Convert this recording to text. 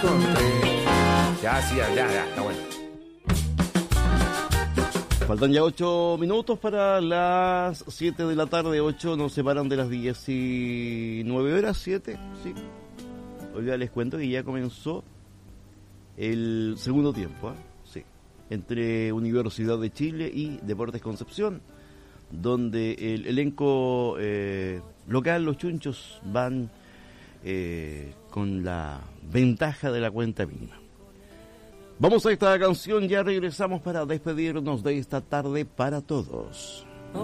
Ya, sí, ya, está bueno. Faltan ya 8 minutos para las 7 de la tarde. 8 nos separan de las 19 horas, 7, sí. Hoy día les cuento que ya comenzó el segundo tiempo, ¿eh? Sí, entre Universidad de Chile y Deportes Concepción, donde el elenco local, los chunchos, van con la ventaja de la cuenta mínima. Vamos a esta canción, ya regresamos para despedirnos de esta tarde para todos.